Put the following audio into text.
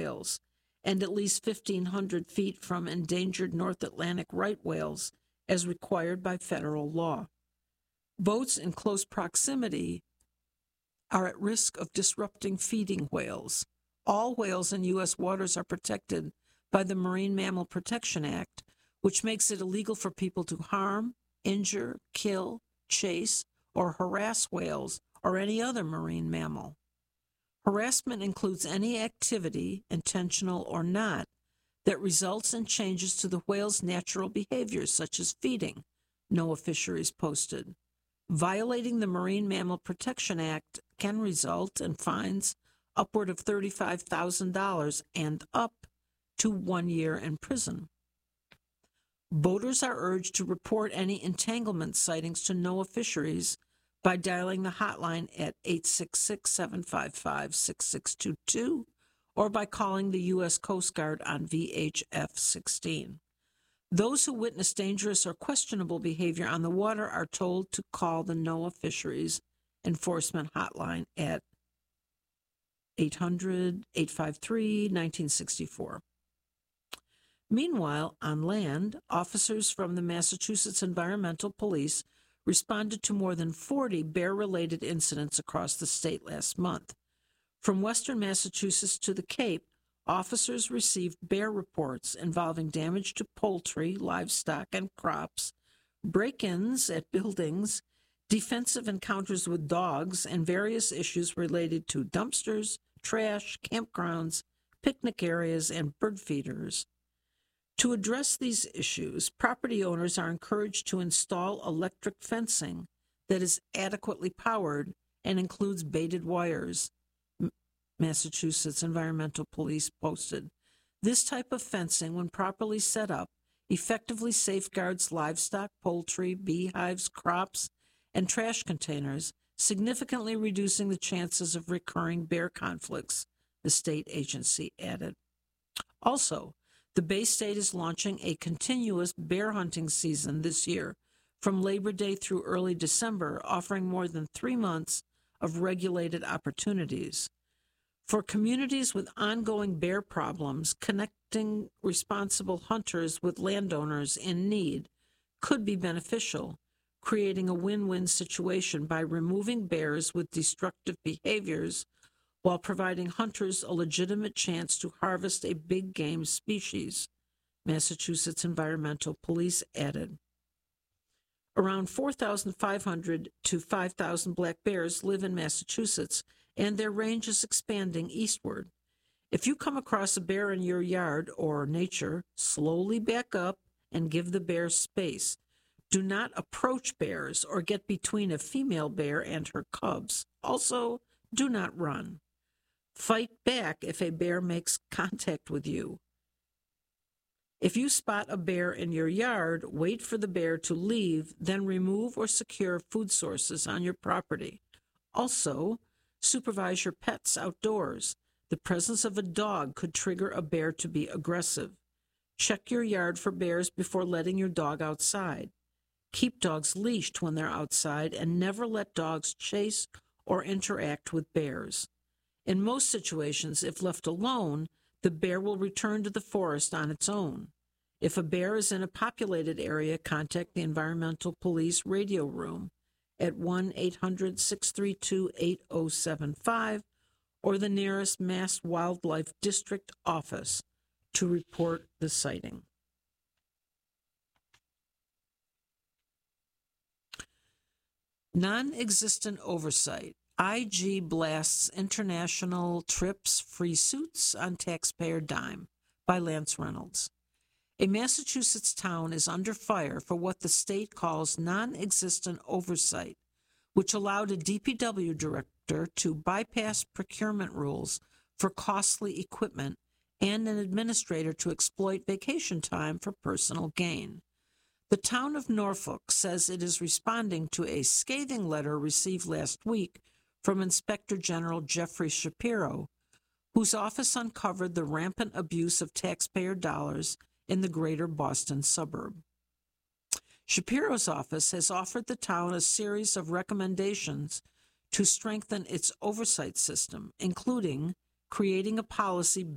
whales and at least 1,500 feet from endangered North Atlantic right whales as required by federal law. Boats in close proximity are at risk of disrupting feeding whales. All whales in U.S. waters are protected by the Marine Mammal Protection Act, which makes it illegal for people to harm, injure, kill, chase, or harass whales or any other marine mammal. Harassment includes any activity, intentional or not, that results in changes to the whale's natural behaviors, such as feeding, NOAA Fisheries posted. Violating the Marine Mammal Protection Act can result in fines upward of $35,000 and up to 1 year in prison. Boaters are urged to report any entanglement sightings to NOAA Fisheries by dialing the hotline at 866-755-6622 or by calling the U.S. Coast Guard on VHF 16. Those who witness dangerous or questionable behavior on the water are told to call the NOAA Fisheries Enforcement Hotline at 800-853-1964. Meanwhile, on land, officers from the Massachusetts Environmental Police responded to more than 40 bear-related incidents across the state last month. From western Massachusetts to the Cape, officers received bear reports involving damage to poultry, livestock, and crops, break-ins at buildings, defensive encounters with dogs, and various issues related to dumpsters, trash, campgrounds, picnic areas, and bird feeders. To address these issues, property owners are encouraged to install electric fencing that is adequately powered and includes baited wires, Massachusetts Environmental Police posted. This type of fencing, when properly set up, effectively safeguards livestock, poultry, beehives, crops, and trash containers, significantly reducing the chances of recurring bear conflicts, the state agency added. Also, the Bay State is launching a continuous bear hunting season this year, from Labor Day through early December, offering more than 3 months of regulated opportunities. For communities with ongoing bear problems, connecting responsible hunters with landowners in need could be beneficial, creating a win-win situation by removing bears with destructive behaviors while providing hunters a legitimate chance to harvest a big game species, Massachusetts Environmental Police added. Around 4,500 to 5,000 black bears live in Massachusetts, and their range is expanding eastward. If you come across a bear in your yard or nature, slowly back up and give the bear space. Do not approach bears or get between a female bear and her cubs. Also, do not run. Fight back if a bear makes contact with you. If you spot a bear in your yard, wait for the bear to leave, then remove or secure food sources on your property. Also, supervise your pets outdoors. The presence of a dog could trigger a bear to be aggressive. Check your yard for bears before letting your dog outside. Keep dogs leashed when they're outside and never let dogs chase or interact with bears. In most situations, if left alone, the bear will return to the forest on its own. If a bear is in a populated area, contact the Environmental Police radio room at 1-800-632-8075 or the nearest Mass Wildlife District office to report the sighting. Non-existent oversight. IG blasts international trips free suits on taxpayer dime by Lance Reynolds. A Massachusetts town is under fire for what the state calls non-existent oversight, which allowed a DPW director to bypass procurement rules for costly equipment and an administrator to exploit vacation time for personal gain. The town of Norfolk says it is responding to a scathing letter received last week from Inspector General Jeffrey Shapiro, whose office uncovered the rampant abuse of taxpayer dollars in the greater Boston suburb. Shapiro's office has offered the town a series of recommendations to strengthen its oversight system, including creating a policy